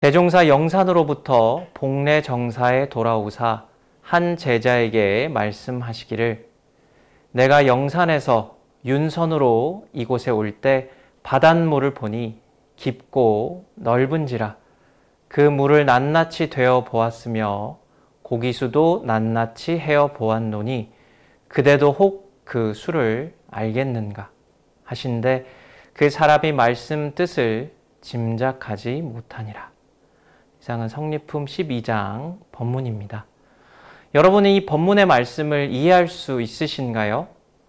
대종사 영산으로부터 복례 정사에 돌아오사 한 제자에게 말씀하시기를, 내가 영산에서 윤선으로 이곳에 올 때 바닷물을 보니 깊고 넓은지라 그 물을 낱낱이 되어 보았으며 고기수도 낱낱이 헤어 보았노니 그대도 혹 그 수를 알겠는가 하신데 그 사람이 말씀 뜻을 짐작하지 못하니라. 이상은 성리품 12장 본문입니다. 여러분은 이 본문의 말씀을 이해할 수 있으신가요?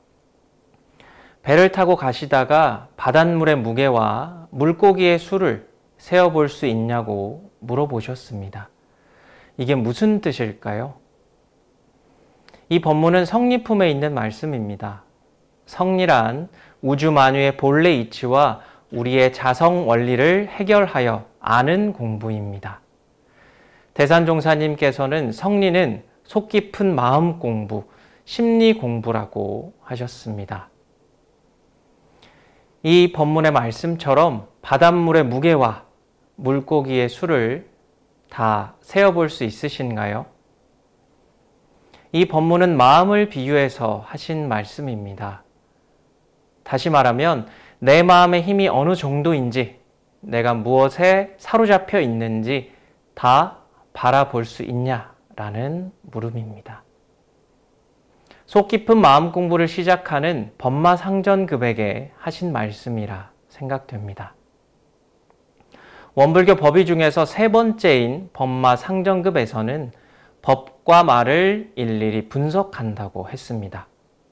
배를 타고 가시다가 바닷물의 무게와 물고기의 수를 세어볼 수 있냐고 물어보셨습니다. 이게 무슨 뜻일까요? 이 본문은 성리품에 있는 말씀입니다. 성리란 우주 만유의 본래 이치와 우리의 자성 원리를 해결하여 아는 공부입니다. 대산종사님께서는 성리는 속 깊은 마음 공부, 심리 공부라고 하셨습니다. 이 본문의 말씀처럼 바닷물의 무게와 물고기의 수를 다 세어볼 수 있으신가요? 이 본문은 마음을 비유해서 하신 말씀입니다. 다시 말하면 내 마음의 힘이 어느 정도인지, 내가 무엇에 사로잡혀 있는지 다 바라볼 수 있냐라는 물음입니다. 속 깊은 마음 공부를 시작하는 법마상전급에게 하신 말씀이라 생각됩니다. 원불교 법의 중에서 세 번째인 법마상전급에서는 법과 말을 일일이 분석한다고 했습니다.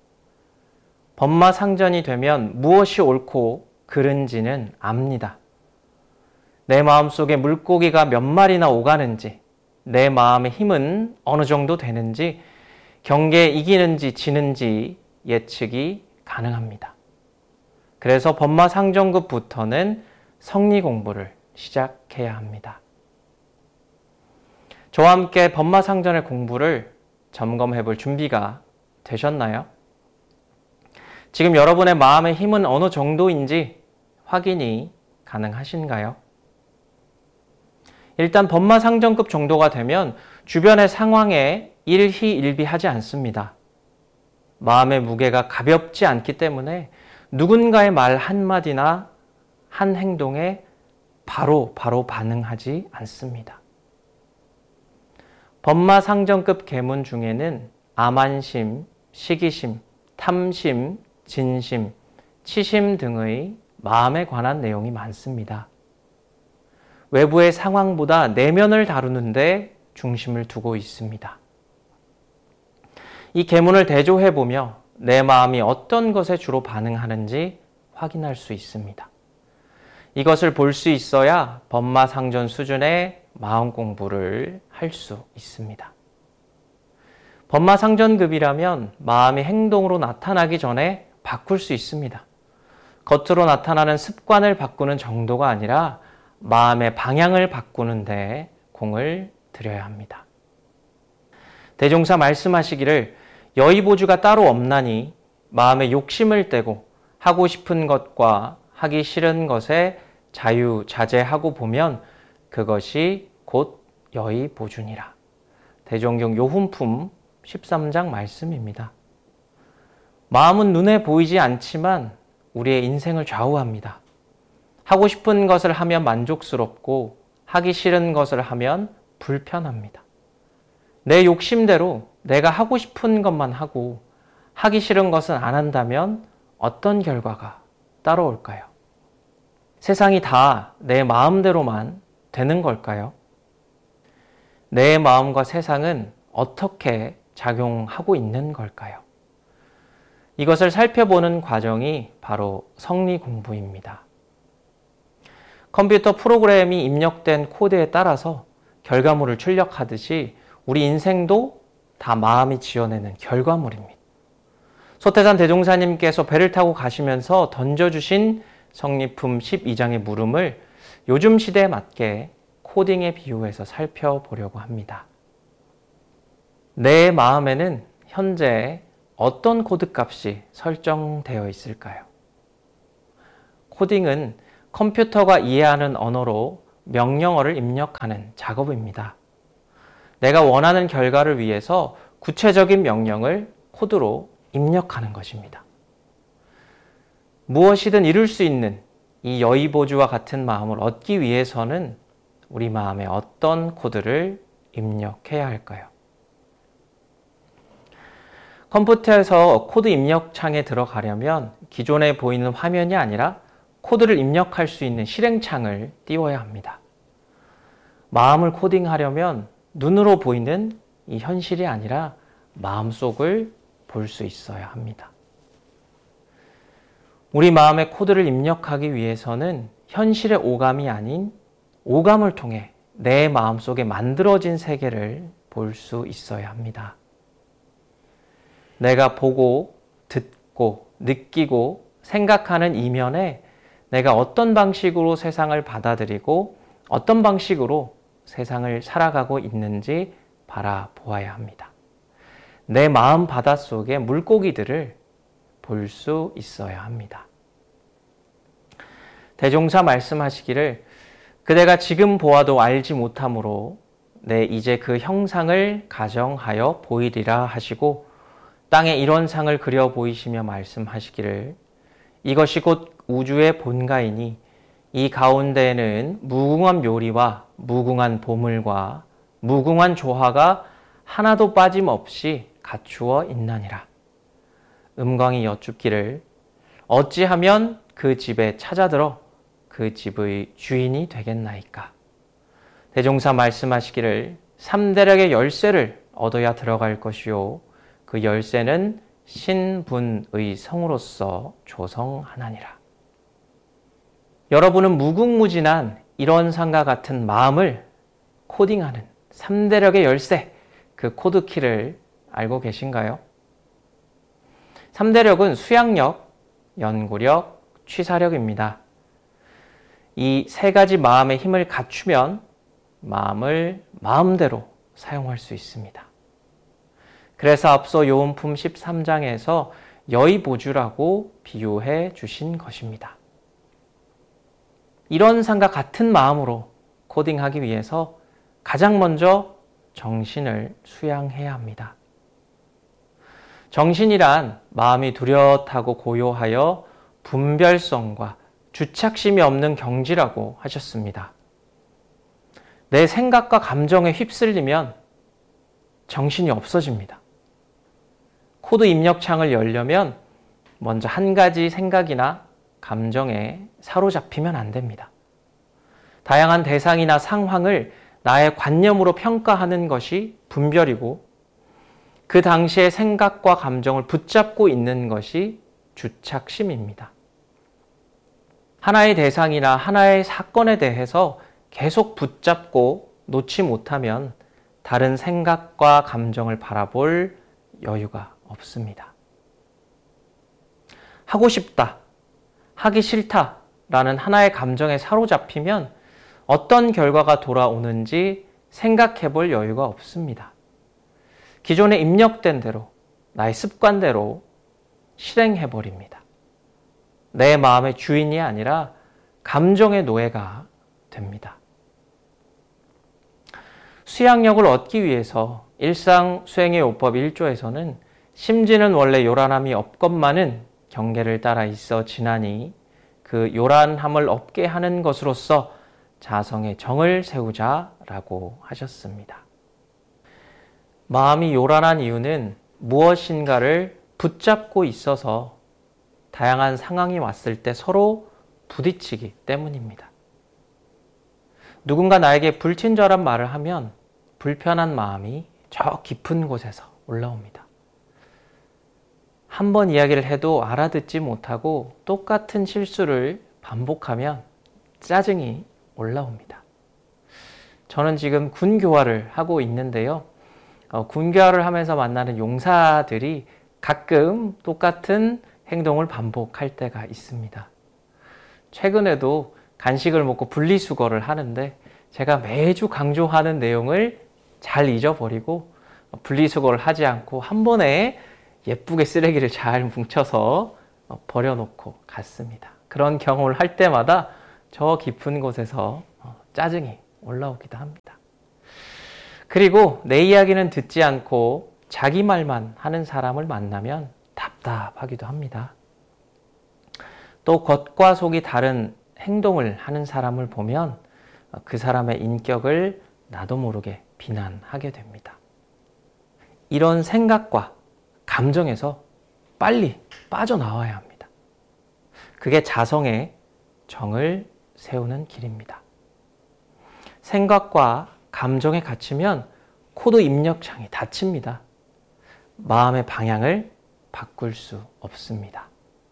법마상전이 되면 무엇이 옳고 그른지는 압니다. 내 마음속에 물고기가 몇 마리나 오가는지, 내 마음의 힘은 어느 정도 되는지, 경계에 이기는지 지는지 예측이 가능합니다. 그래서 법마상전급부터는 성리 공부를 시작해야 합니다. 저와 함께 법마상전의 공부를 점검해 볼 준비가 되셨나요? 지금 여러분의 마음의 힘은 어느 정도인지 확인이 가능하신가요? 일단 법마상전급 정도가 되면 주변의 상황에 일희일비하지 않습니다. 마음의 무게가 가볍지 않기 때문에 누군가의 말 한마디나 한 행동에 바로 반응하지 않습니다. 법마상전급 계문 중에는 암안심, 시기심, 탐심, 진심, 치심 등의 마음에 관한 내용이 많습니다. 외부의 상황보다 내면을 다루는데 중심을 두고 있습니다. 이 계문을 대조해보며 내 마음이 어떤 것에 주로 반응하는지 확인할 수 있습니다. 이것을 볼 수 있어야 법마상전 수준의 마음 공부를 할 수 있습니다. 법마상전급이라면 마음이 행동으로 나타나기 전에 바꿀 수 있습니다. 겉으로 나타나는 습관을 바꾸는 정도가 아니라 마음의 방향을 바꾸는 데 공을 들여야 합니다. 대종사 말씀하시기를 여의보주가 따로 없나니 마음에 욕심을 떼고 하고 싶은 것과 하기 싫은 것에 자유자재하고 보면 그것이 곧 여의보주니라. 대종경 요훈품 13장 말씀입니다. 마음은 눈에 보이지 않지만 우리의 인생을 좌우합니다. 하고 싶은 것을 하면 만족스럽고 하기 싫은 것을 하면 불편합니다. 내 욕심대로 내가 하고 싶은 것만 하고 하기 싫은 것은 안 한다면 어떤 결과가 따라올까요? 세상이 다 내 마음대로만 되는 걸까요? 내 마음과 세상은 어떻게 작용하고 있는 걸까요? 이것을 살펴보는 과정이 바로 성리 공부입니다. 컴퓨터 프로그램이 입력된 코드에 따라서 결과물을 출력하듯이 우리 인생도 다 마음이 지어내는 결과물입니다. 소태산 대종사님께서 배를 타고 가시면서 던져주신 성리품 12장의 물음을 요즘 시대에 맞게 코딩에 비유해서 살펴보려고 합니다. 내 마음에는 현재 어떤 코드값이 설정되어 있을까요? 코딩은 컴퓨터가 이해하는 언어로 명령어를 입력하는 작업입니다. 내가 원하는 결과를 위해서 구체적인 명령을 코드로 입력하는 것입니다. 무엇이든 이룰 수 있는 이 여의보주와 같은 마음을 얻기 위해서는 우리 마음에 어떤 코드를 입력해야 할까요? 컴퓨터에서 코드 입력 창에 들어가려면 기존에 보이는 화면이 아니라 코드를 입력할 수 있는 실행창을 띄워야 합니다. 마음을 코딩하려면 눈으로 보이는 이 현실이 아니라 마음속을 볼 수 있어야 합니다. 우리 마음의 코드를 입력하기 위해서는 현실의 오감이 아닌 오감을 통해 내 마음속에 만들어진 세계를 볼 수 있어야 합니다. 내가 보고, 듣고, 느끼고, 생각하는 이면에 내가 어떤 방식으로 세상을 받아들이고 어떤 방식으로 세상을 살아가고 있는지 바라보아야 합니다. 내 마음 바닷속의 물고기들을 볼 수 있어야 합니다. 대종사 말씀하시기를 그대가 지금 보아도 알지 못함으로 내 이제 그 형상을 가정하여 보이리라 하시고 땅에 이런 상을 그려 보이시며 말씀하시기를 이것이 곧 우주의 본가이니 이 가운데에는 무궁한 묘리와 무궁한 보물과 무궁한 조화가 하나도 빠짐없이 갖추어 있나니라. 음광이 여쭙기를 어찌하면 그 집에 찾아들어 그 집의 주인이 되겠나이까. 대종사 말씀하시기를 3대력의 열쇠를 얻어야 들어갈 것이요 그 열쇠는 신분의 성으로서 조성하나니라. 여러분은 무궁무진한 이런 상과 같은 마음을 코딩하는 3대력의 열쇠, 그 코드키를 알고 계신가요? 3대력은 수양력, 연구력, 취사력입니다. 이 세 가지 마음의 힘을 갖추면 마음을 마음대로 사용할 수 있습니다. 그래서 앞서 요한복음 13장에서 여의보주라고 비유해 주신 것입니다. 이런 상과 같은 마음으로 코딩하기 위해서 가장 먼저 정신을 수양해야 합니다. 정신이란 마음이 뚜렷하고 고요하여 분별성과 주착심이 없는 경지라고 하셨습니다. 내 생각과 감정에 휩쓸리면 정신이 없어집니다. 코드 입력창을 열려면 먼저 한 가지 생각이나 감정에 사로잡히면 안 됩니다. 다양한 대상이나 상황을 나의 관념으로 평가하는 것이 분별이고 그 당시의 생각과 감정을 붙잡고 있는 것이 주착심입니다. 하나의 대상이나 하나의 사건에 대해서 계속 붙잡고 놓지 못하면 다른 생각과 감정을 바라볼 여유가 없습니다. 하고 싶다, 하기 싫다라는 하나의 감정에 사로잡히면 어떤 결과가 돌아오는지 생각해 볼 여유가 없습니다. 기존에 입력된 대로, 나의 습관대로 실행해 버립니다. 내 마음의 주인이 아니라 감정의 노예가 됩니다. 수양력을 얻기 위해서 일상 수행의 요법 1조에서는 심지는 원래 요란함이 없건만은 경계를 따라 있어 지나니 그 요란함을 없게 하는 것으로서 자성의 정을 세우자라고 하셨습니다. 마음이 요란한 이유는 무엇인가를 붙잡고 있어서 다양한 상황이 왔을 때 서로 부딪히기 때문입니다. 누군가 나에게 불친절한 말을 하면 불편한 마음이 저 깊은 곳에서 올라옵니다. 한 번 이야기를 해도 알아듣지 못하고 똑같은 실수를 반복하면 짜증이 올라옵니다. 저는 지금 군교화를 하고 있는데요. 군교화를 하면서 만나는 용사들이 가끔 똑같은 행동을 반복할 때가 있습니다. 최근에도 간식을 먹고 분리수거를 하는데 제가 매주 강조하는 내용을 잘 잊어버리고 분리수거를 하지 않고 한 번에 예쁘게 쓰레기를 잘 뭉쳐서 버려놓고 갔습니다. 그런 경험을 할 때마다 저 깊은 곳에서 짜증이 올라오기도 합니다. 그리고 내 이야기는 듣지 않고 자기 말만 하는 사람을 만나면 답답하기도 합니다. 또 겉과 속이 다른 행동을 하는 사람을 보면 그 사람의 인격을 나도 모르게 비난하게 됩니다. 이런 생각과 감정에서 빨리 빠져나와야 합니다. 그게 자성의 정을 세우는 길입니다. 생각과 감정에 갇히면 코드 입력창이 닫힙니다. 마음의 방향을 바꿀 수 없습니다.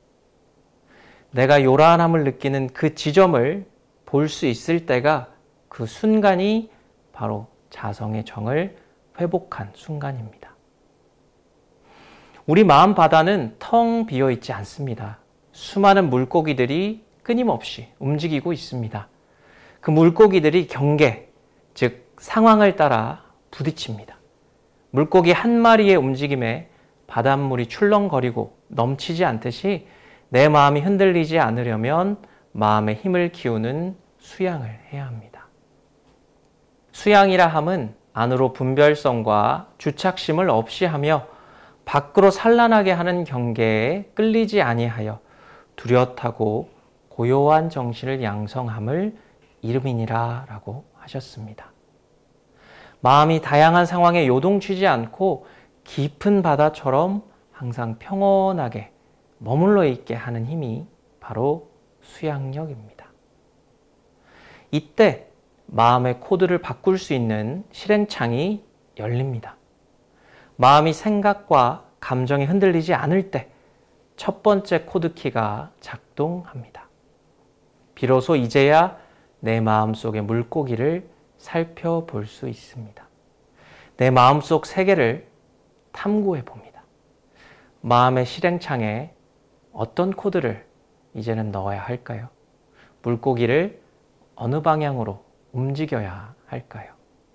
내가 요란함을 느끼는 그 지점을 볼 수 있을 때가 그 순간이 바로 자성의 정을 회복한 순간입니다. 우리 마음 바다는 텅 비어 있지 않습니다. 수많은 물고기들이 끊임없이 움직이고 있습니다. 그 물고기들이 경계, 즉 상황을 따라 부딪힙니다. 물고기 한 마리의 움직임에 바닷물이 출렁거리고 넘치지 않듯이 내 마음이 흔들리지 않으려면 마음의 힘을 키우는 수양을 해야 합니다. 수양이라 함은 안으로 분별성과 주착심을 없이 하며 밖으로 산란하게 하는 경계에 끌리지 아니하여 뚜렷하고 고요한 정신을 양성함을 이름이니라 라고 하셨습니다. 마음이 다양한 상황에 요동치지 않고 깊은 바다처럼 항상 평온하게 머물러 있게 하는 힘이 바로 수양력입니다. 이때 마음의 코드를 바꿀 수 있는 실행창이 열립니다. 마음이 생각과 감정에 흔들리지 않을 때 첫 번째 코드키가 작동합니다. 비로소 이제야 내 마음속의 물고기를 살펴볼 수 있습니다. 내 마음속 세계를 탐구해 봅니다. 마음의 실행창에 어떤 코드를 이제는 넣어야 할까요? 물고기를 어느 방향으로 움직여야 할까요?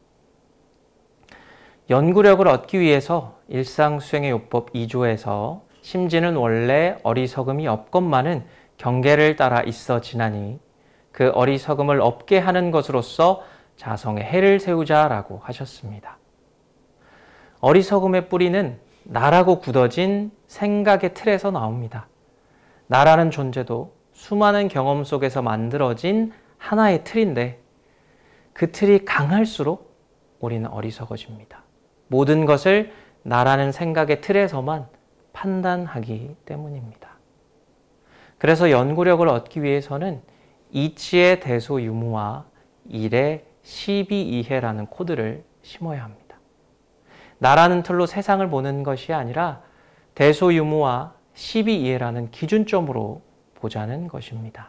연구력을 얻기 위해서 일상수행의 요법 2조에서 심지는 원래 어리석음이 없건만은 경계를 따라 있어지나니 그 어리석음을 없게 하는 것으로서 자성의 해를 세우자라고 하셨습니다. 어리석음의 뿌리는 나라고 굳어진 생각의 틀에서 나옵니다. 나라는 존재도 수많은 경험 속에서 만들어진 하나의 틀인데 그 틀이 강할수록 우리는 어리석어집니다. 모든 것을 나라는 생각의 틀에서만 판단하기 때문입니다. 그래서 연구력을 얻기 위해서는 이치의 대소유무와 일의 시비이해라는 코드를 심어야 합니다. 나라는 틀로 세상을 보는 것이 아니라 대소유무와 시비이해라는 기준점으로 보자는 것입니다.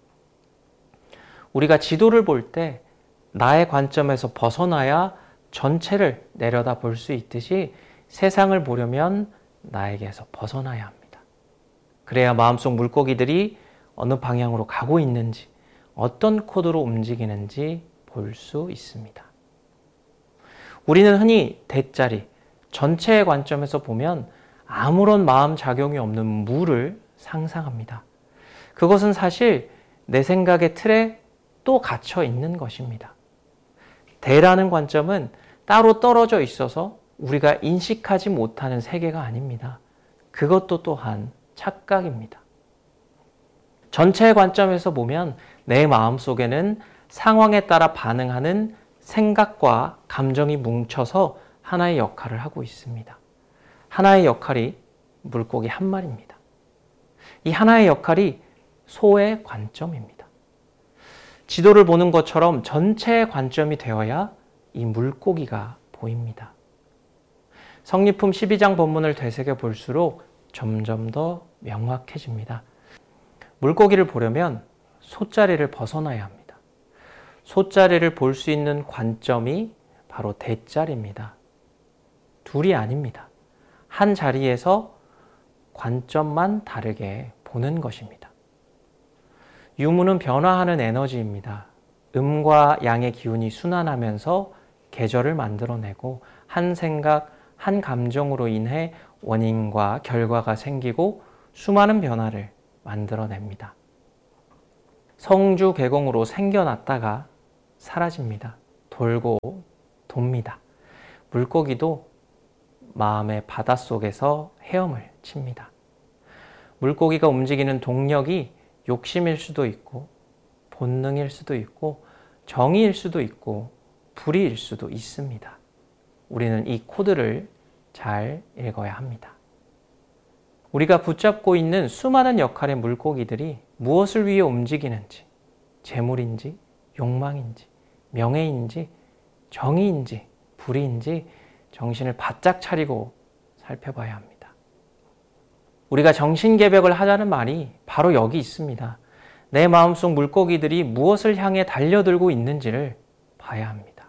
우리가 지도를 볼 때 나의 관점에서 벗어나야 전체를 내려다 볼 수 있듯이 세상을 보려면 나에게서 벗어나야 합니다. 그래야 마음속 물고기들이 어느 방향으로 가고 있는지, 어떤 코드로 움직이는지 볼 수 있습니다. 우리는 흔히 대자리, 전체의 관점에서 보면 아무런 마음 작용이 없는 무를 상상합니다. 그것은 사실 내 생각의 틀에 또 갇혀 있는 것입니다. 대라는 관점은 따로 떨어져 있어서 우리가 인식하지 못하는 세계가 아닙니다. 그것도 또한 착각입니다. 전체의 관점에서 보면 내 마음속에는 상황에 따라 반응하는 생각과 감정이 뭉쳐서 하나의 역할을 하고 있습니다. 하나의 역할이 물고기 한 마리입니다. 이 하나의 역할이 소의 관점입니다. 지도를 보는 것처럼 전체의 관점이 되어야 이 물고기가 보입니다. 성리품 12장 본문을 되새겨 볼수록 점점 더 명확해집니다. 물고기를 보려면 소자리를 벗어나야 합니다. 소자리를 볼 수 있는 관점이 바로 대자리입니다. 둘이 아닙니다. 한 자리에서 관점만 다르게 보는 것입니다. 유무는 변화하는 에너지입니다. 음과 양의 기운이 순환하면서 계절을 만들어내고 한 생각, 한 감정으로 인해 원인과 결과가 생기고 수많은 변화를 만들어냅니다. 성주 계공으로 생겨났다가 사라집니다. 돌고 돕니다. 물고기도 마음의 바닷속에서 헤엄을 칩니다. 물고기가 움직이는 동력이 욕심일 수도 있고 본능일 수도 있고 정의일 수도 있고 불의일 수도 있습니다. 우리는 이 코드를 잘 읽어야 합니다. 우리가 붙잡고 있는 수많은 역할의 물고기들이 무엇을 위해 움직이는지, 재물인지, 욕망인지, 명예인지, 정의인지, 불의인지 정신을 바짝 차리고 살펴봐야 합니다. 우리가 정신개벽을 하자는 말이 바로 여기 있습니다. 내 마음속 물고기들이 무엇을 향해 달려들고 있는지를 봐야 합니다.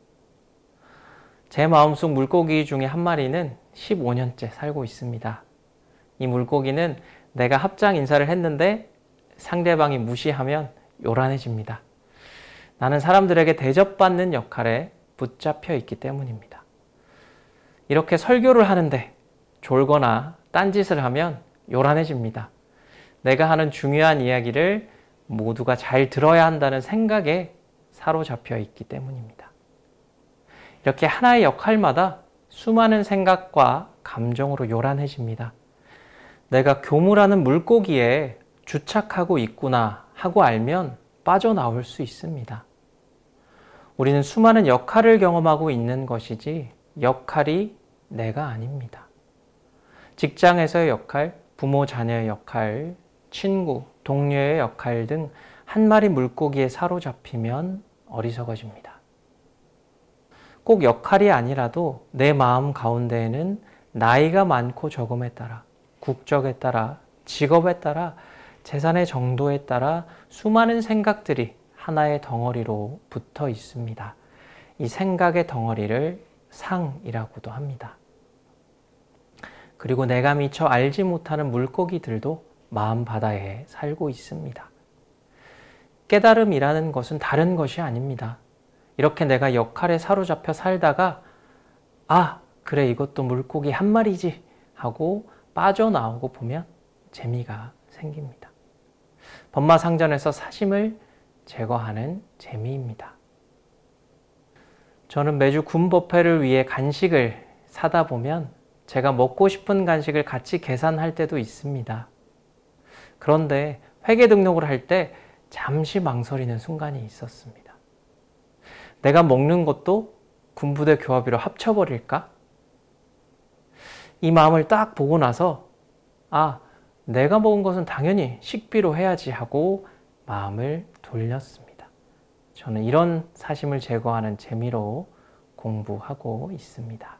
제 마음속 물고기 중에 한 마리는 15년째 살고 있습니다. 이 물고기는 내가 합장 인사를 했는데 상대방이 무시하면 요란해집니다. 나는 사람들에게 대접받는 역할에 붙잡혀 있기 때문입니다. 이렇게 설교를 하는데 졸거나 딴짓을 하면 요란해집니다. 내가 하는 중요한 이야기를 모두가 잘 들어야 한다는 생각에 사로잡혀 있기 때문입니다. 이렇게 하나의 역할마다 수많은 생각과 감정으로 요란해집니다. 내가 교무라는 물고기에 주착하고 있구나 하고 알면 빠져나올 수 있습니다. 우리는 수많은 역할을 경험하고 있는 것이지 역할이 내가 아닙니다. 직장에서의 역할, 부모 자녀의 역할, 친구, 동료의 역할 등 한 마리 물고기에 사로잡히면 어리석어집니다. 꼭 역할이 아니라도 내 마음 가운데에는 나이가 많고 적음에 따라, 국적에 따라, 직업에 따라, 재산의 정도에 따라 수많은 생각들이 하나의 덩어리로 붙어 있습니다. 이 생각의 덩어리를 상이라고도 합니다. 그리고 내가 미처 알지 못하는 물고기들도 마음 바다에 살고 있습니다. 깨달음이라는 것은 다른 것이 아닙니다. 이렇게 내가 역할에 사로잡혀 살다가 그래 이것도 물고기 한 마리지 하고 빠져나오고 보면 재미가 생깁니다. 법마상전에서 사심을 제거하는 재미입니다. 저는 매주 군법회를 위해 간식을 사다 보면 제가 먹고 싶은 간식을 같이 계산할 때도 있습니다. 그런데 회계 등록을 할 때 잠시 망설이는 순간이 있었습니다. 내가 먹는 것도 군부대 교화비로 합쳐버릴까? 이 마음을 딱 보고 나서 내가 먹은 것은 당연히 식비로 해야지 하고 마음을 돌렸습니다. 저는 이런 사심을 제거하는 재미로 공부하고 있습니다.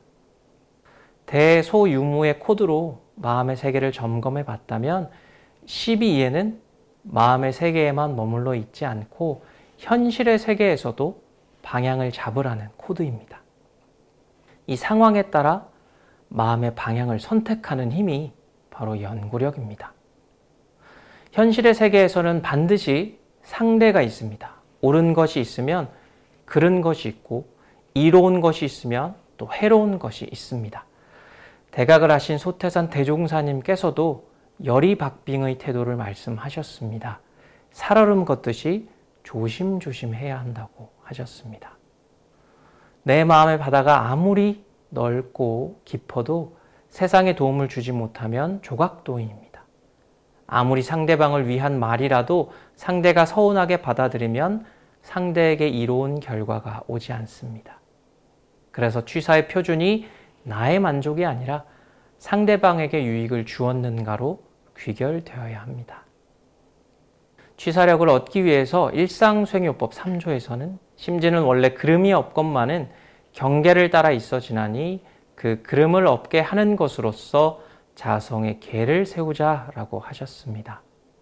대소유무의 코드로 마음의 세계를 점검해 봤다면 12에는 마음의 세계에만 머물러 있지 않고 현실의 세계에서도 방향을 잡으라는 코드입니다. 이 상황에 따라 마음의 방향을 선택하는 힘이 바로 연구력입니다. 현실의 세계에서는 반드시 상대가 있습니다. 옳은 것이 있으면 그른 것이 있고 이로운 것이 있으면 또 해로운 것이 있습니다. 대각을 하신 소태산 대종사님께서도 열이박빙의 태도를 말씀하셨습니다. 살얼음 걷듯이 조심조심해야 한다고 하셨습니다. 내 마음의 바다가 아무리 넓고 깊어도 세상에 도움을 주지 못하면 조각도인입니다. 아무리 상대방을 위한 말이라도 상대가 서운하게 받아들이면 상대에게 이로운 결과가 오지 않습니다. 그래서 취사의 표준이 나의 만족이 아니라 상대방에게 유익을 주었는가로 귀결되어야 합니다. 취사력을 얻기 위해서 일상수행요법 3조에서는 심지는 원래 그름이 없건만은 경계를 따라 있어지나니 그 그름을 없게 하는 것으로서 자성의 계를 세우자라고 하셨습니다.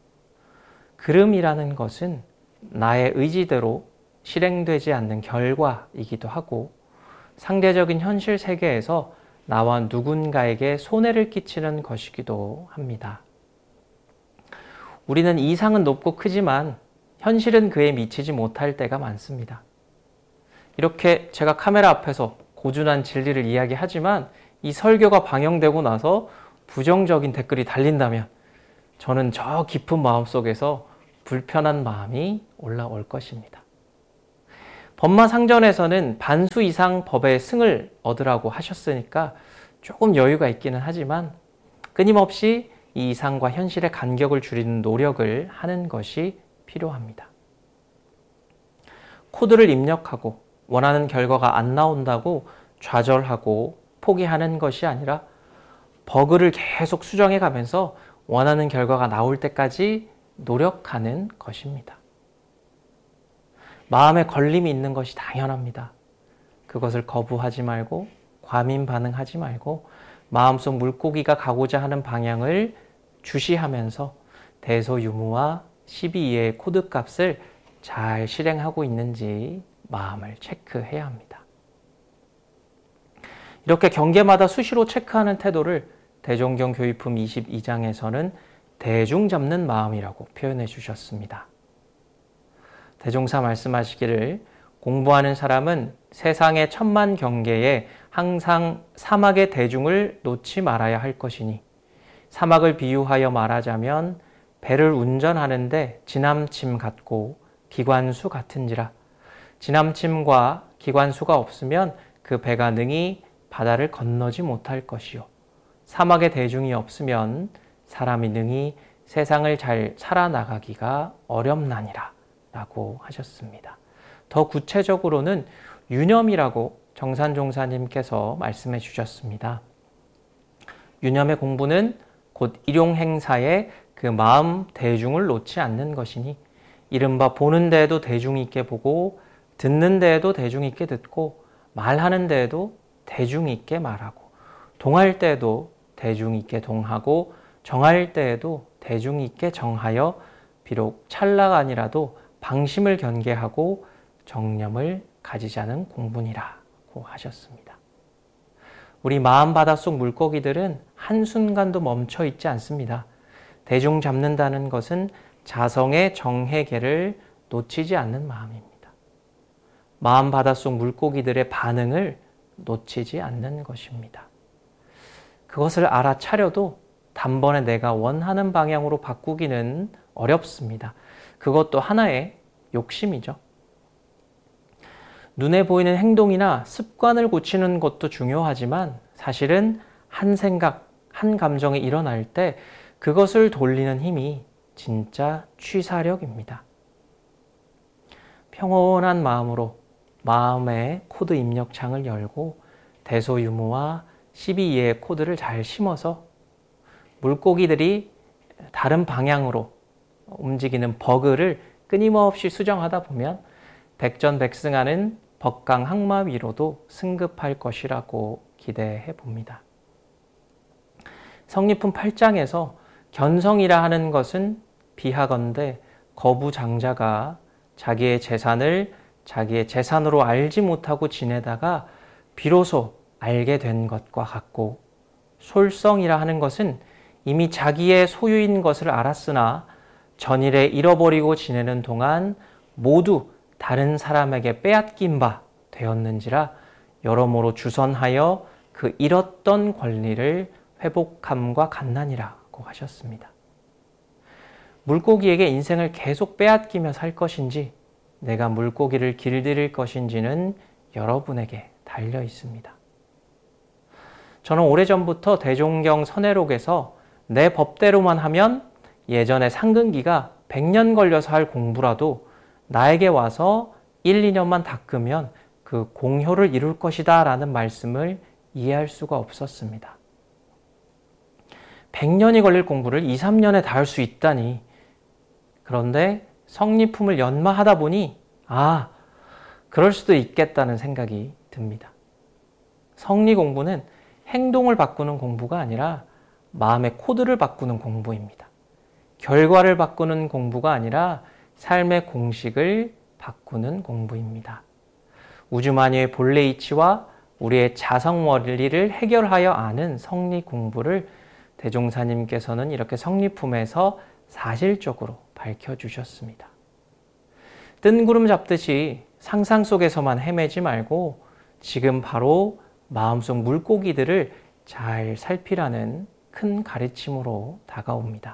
그름이라는 것은 나의 의지대로 실행되지 않는 결과이기도 하고 상대적인 현실 세계에서 나와 누군가에게 손해를 끼치는 것이기도 합니다. 우리는 이상은 높고 크지만 현실은 그에 미치지 못할 때가 많습니다. 이렇게 제가 카메라 앞에서 고준한 진리를 이야기하지만 이 설교가 방영되고 나서 부정적인 댓글이 달린다면 저는 저 깊은 마음속에서 불편한 마음이 올라올 것입니다. 법마상전에서는 반수 이상 법의 승을 얻으라고 하셨으니까 조금 여유가 있기는 하지만 끊임없이 이 이상과 현실의 간격을 줄이는 노력을 하는 것이 필요합니다. 코드를 입력하고 원하는 결과가 안 나온다고 좌절하고 포기하는 것이 아니라 버그를 계속 수정해 가면서 원하는 결과가 나올 때까지 노력하는 것입니다. 마음에 걸림이 있는 것이 당연합니다. 그것을 거부하지 말고 과민 반응하지 말고 마음속 물고기가 가고자 하는 방향을 주시하면서 대소유무와 12의 코드 값을 잘 실행하고 있는지 마음을 체크해야 합니다. 이렇게 경계마다 수시로 체크하는 태도를 대종경 교의품 22장에서는 대중 잡는 마음이라고 표현해 주셨습니다. 대종사 말씀하시기를 공부하는 사람은 세상의 천만 경계에 항상 사막의 대중을 놓지 말아야 할 것이니 사막을 비유하여 말하자면 배를 운전하는데 지남침 같고 기관수 같은지라 지남침과 기관수가 없으면 그 배가 능히 바다를 건너지 못할 것이요 사막의 대중이 없으면 사람이 능히 세상을 잘 살아나가기가 어렵나니라 라고 하셨습니다. 더 구체적으로는 유념이라고 정산종사님께서 말씀해 주셨습니다. 유념의 공부는 곧 일용행사에 그 마음 대중을 놓지 않는 것이니 이른바 보는 데에도 대중 있게 보고 듣는 데에도 대중 있게 듣고 말하는 데에도 대중 있게 말하고 동할 때에도 대중 있게 동하고 정할 때에도 대중 있게 정하여 비록 찰나가 아니라도 방심을 경계하고 정념을 가지자는 공부니라고 하셨습니다. 우리 마음 바닷속 물고기들은 한순간도 멈춰 있지 않습니다. 대중 잡는다는 것은 자성의 정해계를 놓치지 않는 마음입니다. 마음 바닷속 물고기들의 반응을 놓치지 않는 것입니다. 그것을 알아차려도 단번에 내가 원하는 방향으로 바꾸기는 어렵습니다. 그것도 하나의 욕심이죠. 눈에 보이는 행동이나 습관을 고치는 것도 중요하지만 사실은 한 생각, 한 감정이 일어날 때 그것을 돌리는 힘이 진짜 취사력입니다. 평온한 마음으로 마음의 코드 입력창을 열고 대소유무와 12의 코드를 잘 심어서 물고기들이 다른 방향으로 움직이는 버그를 끊임없이 수정하다 보면 백전백승하는 법강항마 위로도 승급할 것이라고 기대해 봅니다. 성리품 8장에서 견성이라 하는 것은 비하건대 거부장자가 자기의 재산을 자기의 재산으로 알지 못하고 지내다가 비로소 알게 된 것과 같고 솔성이라 하는 것은 이미 자기의 소유인 것을 알았으나 전일에 잃어버리고 지내는 동안 모두 다른 사람에게 빼앗긴 바 되었는지라 여러모로 주선하여 그 잃었던 권리를 회복함과 같나니라고 하셨습니다. 물고기에게 인생을 계속 빼앗기며 살 것인지 내가 물고기를 길들일 것인지는 여러분에게 달려 있습니다. 저는 오래전부터 대종경 선해록에서 내 법대로만 하면 예전에 상근기가 100년 걸려서 할 공부라도 나에게 와서 1, 2년만 닦으면 그 공효를 이룰 것이다 라는 말씀을 이해할 수가 없었습니다. 100년이 걸릴 공부를 2, 3년에 다 할 수 있다니. 그런데 성리품을 연마하다 보니 그럴 수도 있겠다는 생각이 듭니다. 성리 공부는 행동을 바꾸는 공부가 아니라 마음의 코드를 바꾸는 공부입니다. 결과를 바꾸는 공부가 아니라 삶의 공식을 바꾸는 공부입니다. 우주만유의 본래 이치와 우리의 자성 원리를 해결하여 아는 성리 공부를 대종사님께서는 이렇게 성리품에서 사실적으로 밝혀주셨습니다. 뜬구름 잡듯이 상상 속에서만 헤매지 말고 지금 바로 마음속 물고기들을 잘 살피라는 큰 가르침으로 다가옵니다.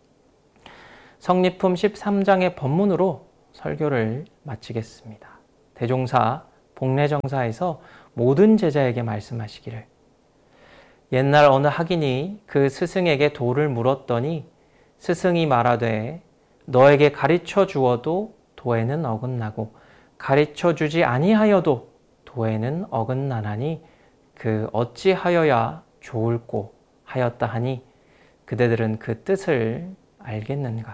성리품 13장의 법문으로 설교를 마치겠습니다. 대종사 복례정사에서 모든 제자에게 말씀하시기를 옛날 어느 학인이 그 스승에게 도를 물었더니 스승이 말하되 너에게 가르쳐 주어도 도에는 어긋나고 가르쳐 주지 아니하여도 도에는 어긋나나니 그 어찌하여야 좋을꼬 하였다 하니 그대들은 그 뜻을 알겠는가.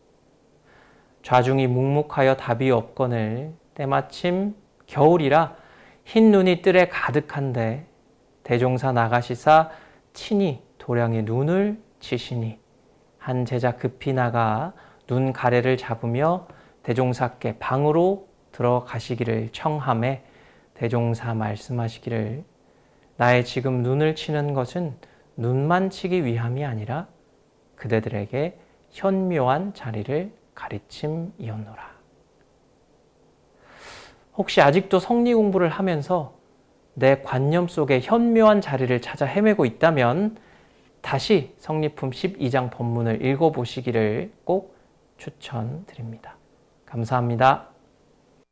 좌중이 묵묵하여 답이 없거늘 때마침 겨울이라 흰 눈이 뜰에 가득한데 대종사 나가시사 친히 도량에 눈을 치시니 한 제자 급히 나가 눈 가래를 잡으며 대종사께 방으로 들어가시기를 청하매 대종사 말씀하시기를 나의 지금 눈을 치는 것은 눈만 치기 위함이 아니라 그대들에게 현묘한 자리를 가르침이었노라. 혹시 아직도 성리 공부를 하면서 내 관념 속에 현묘한 자리를 찾아 헤매고 있다면 다시 성리품 12장 본문을 읽어보시기를 꼭 추천드립니다. 감사합니다.